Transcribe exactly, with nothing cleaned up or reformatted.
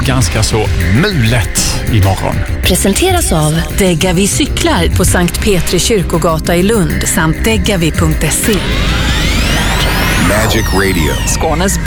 ganska så mulet imorgon. Presenteras av Degavi cyklar på Sankt Petri kyrkogata i Lund samt degavi punkt se. Magic Radio. Skånes